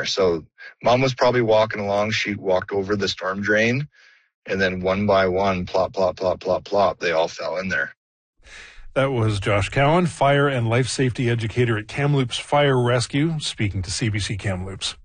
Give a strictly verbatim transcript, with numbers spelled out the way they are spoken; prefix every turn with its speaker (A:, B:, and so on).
A: there. So mom was probably walking along. She walked over the storm drain, and then one by one, plop, plop, plop, plop, plop, they all fell in there.
B: That was Josh Cowan, fire and life safety educator at Kamloops Fire Rescue, speaking to C B C Kamloops.